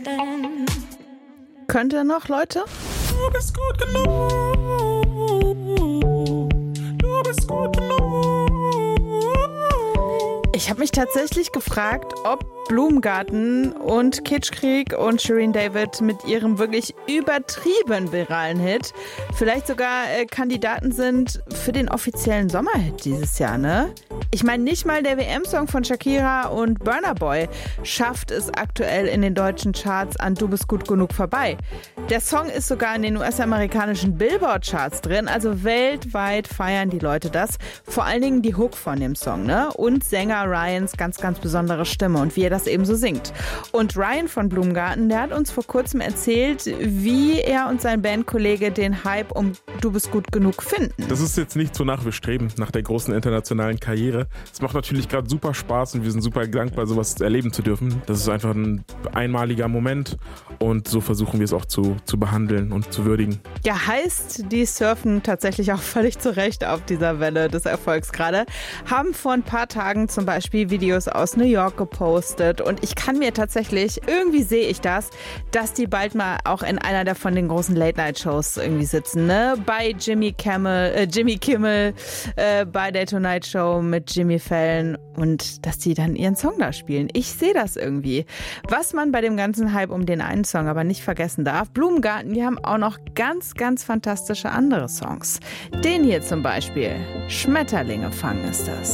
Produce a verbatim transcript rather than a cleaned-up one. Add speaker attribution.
Speaker 1: Könnt ihr noch, Leute?
Speaker 2: Du bist gut genug. Du bist gut genug.
Speaker 1: Ich habe mich tatsächlich gefragt, ob Blumengarten und Kitschkrieg und Shirin David mit ihrem wirklich übertrieben viralen Hit vielleicht sogar äh, Kandidaten sind für den offiziellen Sommerhit dieses Jahr, ne? Ich meine, nicht mal der W M-Song von Shakira und Burna Boy schafft es aktuell in den deutschen Charts an Du bist gut genug vorbei. Der Song ist sogar in den U S-amerikanischen Billboard-Charts drin, also weltweit feiern die Leute das. Vor allen Dingen die Hook von dem Song, ne? Und Sänger Ryans ganz, ganz besondere Stimme und wie er das eben so singt. Und Ryan von Blumengarten, der hat uns vor kurzem erzählt, wie er und sein Bandkollege den Hype um Du bist gut genug finden.
Speaker 3: Das ist jetzt nicht, wonach wir streben, nach der großen internationalen Karriere. Es macht natürlich gerade super Spaß und wir sind super dankbar, sowas erleben zu dürfen. Das ist einfach ein einmaliger Moment und so versuchen wir es auch zu, zu behandeln und zu würdigen.
Speaker 1: Ja, heißt, die surfen tatsächlich auch völlig zu Recht auf dieser Welle des Erfolgs gerade. Haben vor ein paar Tagen zum Beispiel Videos aus New York gepostet und ich kann mir tatsächlich, irgendwie sehe ich das, dass die bald mal auch in einer der von den großen Late-Night-Shows irgendwie sitzen, ne? Bei Jimmy Kimmel, äh, Jimmy Kimmel, äh, bei der Tonight Show mit Jimmy Fallon und dass die dann ihren Song da spielen. Ich sehe das irgendwie. Was man bei dem ganzen Hype um den einen Song aber nicht vergessen darf, Blumengarten, die haben auch noch ganz, ganz fantastische andere Songs. Den hier zum Beispiel, Schmetterlinge fangen ist das.